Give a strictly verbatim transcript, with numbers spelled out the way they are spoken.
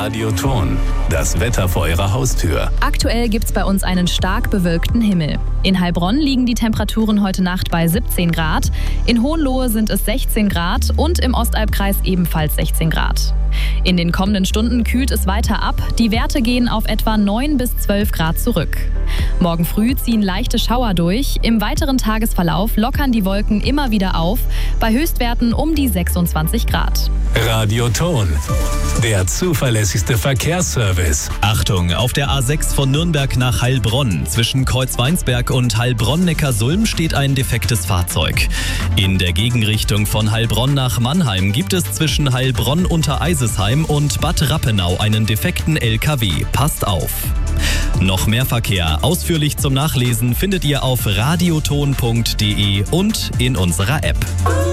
Radioton, das Wetter vor Ihrer Haustür. Aktuell gibt's bei uns einen stark bewölkten Himmel. In Heilbronn liegen die Temperaturen heute Nacht bei siebzehn Grad, in Hohenlohe sind es sechzehn Grad und im Ostalbkreis ebenfalls sechzehn Grad. In den kommenden Stunden kühlt es weiter ab, die Werte gehen auf etwa neun bis zwölf Grad zurück. Morgen früh ziehen leichte Schauer durch, im weiteren Tagesverlauf lockern die Wolken immer wieder auf, bei Höchstwerten um die sechsundzwanzig Grad. Radioton, der zuverlässigste Verkehrsservice. Achtung, auf der A sechs von Nürnberg nach Heilbronn. Zwischen Kreuzweinsberg und Heilbronn-Neckarsulm steht ein defektes Fahrzeug. In der Gegenrichtung von Heilbronn nach Mannheim gibt es zwischen Heilbronn unter Eisesheim und Bad Rappenau einen defekten L K W. Passt auf! Noch mehr Verkehr ausführlich zum Nachlesen findet ihr auf radioton punkt de und in unserer App.